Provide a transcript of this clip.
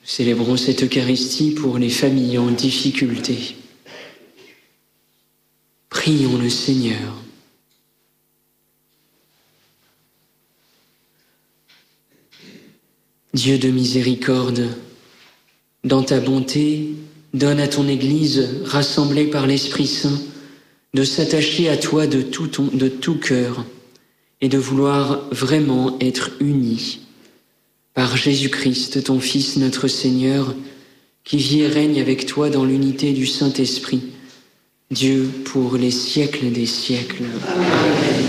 Célébrons cette Eucharistie pour les familles en difficulté. Prions le Seigneur. Dieu de miséricorde, dans ta bonté, donne à ton Église, rassemblée par l'Esprit Saint, de s'attacher à toi de tout cœur et de vouloir vraiment être unie. Par Jésus-Christ, ton Fils, notre Seigneur, qui vit et règne avec toi dans l'unité du Saint-Esprit, Dieu pour les siècles des siècles. Amen.